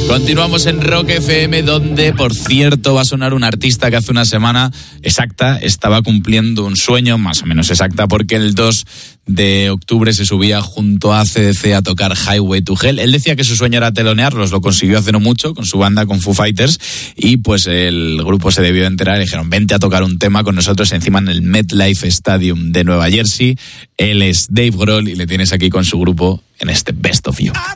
Continuamos en Rock FM, donde, por cierto, va a sonar un artista que hace una semana exacta estaba cumpliendo un sueño, más o menos exacta, porque el 2 de octubre se subía junto a AC/DC a tocar Highway to Hell. Él decía que su sueño era telonearlos, lo consiguió hace no mucho con su banda, con Foo Fighters, y pues el grupo se debió enterar y dijeron, vente a tocar un tema con nosotros encima en el MetLife Stadium de Nueva Jersey. Él es Dave Grohl y le tienes aquí con su grupo en este Best of You.